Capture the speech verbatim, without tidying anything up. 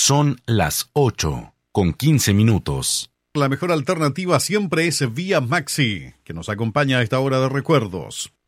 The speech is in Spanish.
Son las ocho con quince minutos. La mejor alternativa siempre es Vía Maxi, que nos acompaña a esta hora de recuerdos.